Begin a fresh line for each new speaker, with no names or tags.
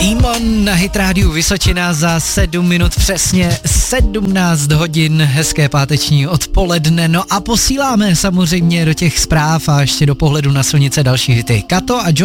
Imon na Hit Rádiu Vysočina za 7 minut přesně 17 hodin, hezké páteční odpoledne. No a posíláme samozřejmě do těch zpráv a ještě do pohledu na silnice další hity. Kato a John